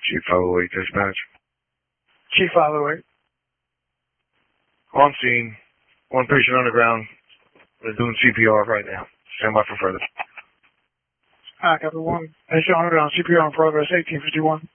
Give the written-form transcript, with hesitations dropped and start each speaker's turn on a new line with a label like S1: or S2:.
S1: Chief 508 dispatch.
S2: Chief 508.
S1: On scene. One patient on the ground. They're doing CPR right now. Stand by for further.
S2: Copy 1. Patient on the ground. CPR in progress. 1851.